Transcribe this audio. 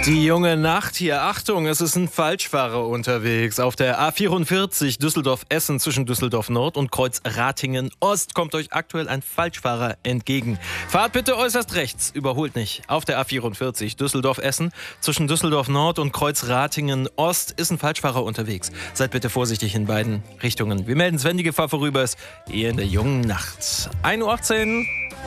Die junge Nacht hier. Achtung, es ist ein Falschfahrer unterwegs. Auf der A44 Düsseldorf-Essen zwischen Düsseldorf Nord und Kreuz Ratingen-Ost kommt euch aktuell ein Falschfahrer entgegen. Fahrt bitte äußerst rechts, überholt nicht. Auf der A44 Düsseldorf-Essen zwischen Düsseldorf Nord und Kreuz Ratingen-Ost ist ein Falschfahrer unterwegs. Seid bitte vorsichtig in beiden Richtungen. Wir melden es, wenn die Gefahr vorüber ist, hier in der jungen Nacht. 1:18 Uhr.